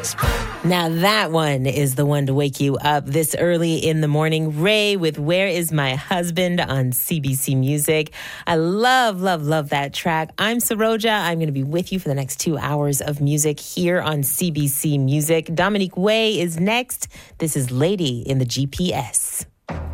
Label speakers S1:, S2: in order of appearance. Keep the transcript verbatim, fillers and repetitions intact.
S1: Now that one is the one to wake you up this early in the morning. Ray with Where Is My Husband on C B C Music. I love, love, love that track. I'm Saroja. I'm going to be with you for the next two hours of music here on C B C Music. Dominique Way is next. This is Lady in the G P S.